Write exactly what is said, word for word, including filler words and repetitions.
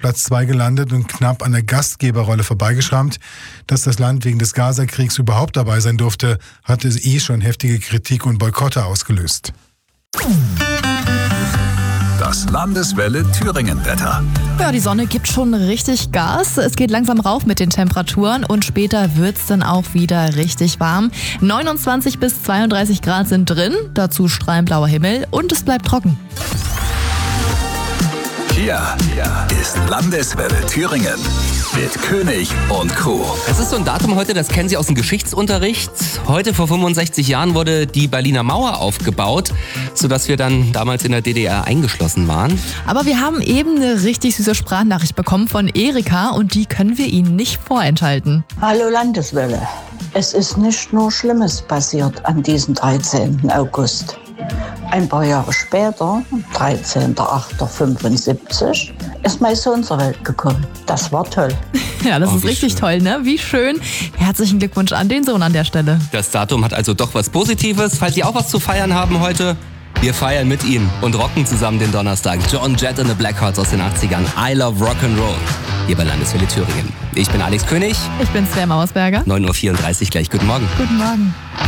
Platz zwei gelandet und knapp an der Gastgeberrolle vorbeigeschrammt. Dass das Land wegen des Gaza-Kriegs überhaupt dabei sein durfte, hatte eh schon heftige Kritik und Boykotte ausgelöst. Das Landeswelle Thüringen-Wetter. Ja, die Sonne gibt schon richtig Gas. Es geht langsam rauf mit den Temperaturen und später wird's dann auch wieder richtig warm. neunundzwanzig bis zweiunddreißig Grad sind drin, dazu strahlend blauer Himmel und es bleibt trocken. Hier ist Landeswelle Thüringen mit König und Crew. Es ist so ein Datum heute, das kennen Sie aus dem Geschichtsunterricht. Heute vor fünfundsechzig Jahren wurde die Berliner Mauer aufgebaut, sodass wir dann damals in der D D R eingeschlossen waren. Aber wir haben eben eine richtig süße Sprachnachricht bekommen von Erika und die können wir Ihnen nicht vorenthalten. Hallo Landeswelle. Es ist nicht nur Schlimmes passiert an diesem dreizehnten August. Ein paar Jahre später, dreizehnter achter fünfundsiebzig, ist mein Sohn zur Welt gekommen. Das war toll. Ja, das Oh, ist wie richtig schön. toll, ne? Wie schön. Herzlichen Glückwunsch an den Sohn an der Stelle. Das Datum hat also doch was Positives. Falls Sie auch was zu feiern haben heute, wir feiern mit Ihnen und rocken zusammen den Donnerstag. John Jett and the Blackhearts aus den achtzigern. I love Rock'n'Roll. Hier bei Landeswelle Thüringen. Ich bin Alex König. Ich bin Sven Mausberger. neun Uhr vierunddreißig gleich. Guten Morgen. Guten Morgen.